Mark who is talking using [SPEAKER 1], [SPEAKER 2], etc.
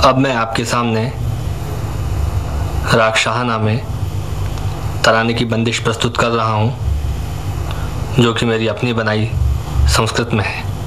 [SPEAKER 1] अब मैं आपके सामने राग शाहना में तराने की बंदिश प्रस्तुत कर रहा हूँ, जो कि मेरी अपनी बनाई संस्कृत में है।